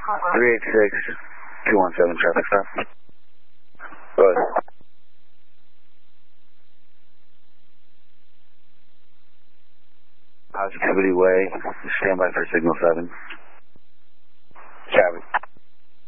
386-217 traffic stop. Go ahead. Positivity Way, stand by for signal 7. Copy.